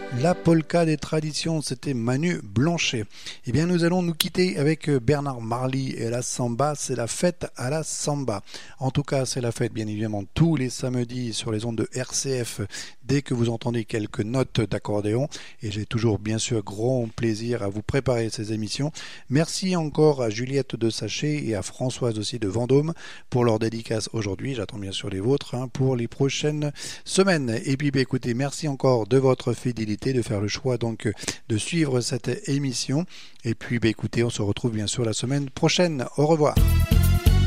La polka des traditions, c'était Manu Blanchet. Eh bien, nous allons nous quitter avec Bernard Marly et la samba. C'est la fête à la samba. En tout cas, c'est la fête, bien évidemment, tous les samedis sur les ondes de RCF. Dès que vous entendez quelques notes d'accordéon, et j'ai toujours, bien sûr, grand plaisir à vous préparer ces émissions. Merci encore à Juliette de Sachet et à Françoise aussi de Vendôme pour leur dédicace aujourd'hui. J'attends bien sûr les vôtres pour les prochaines semaines. Et puis, écoutez, merci encore de votre fidélité, de faire le choix donc de suivre cette émission. Et puis écoutez, on se retrouve bien sûr la semaine prochaine. Au revoir.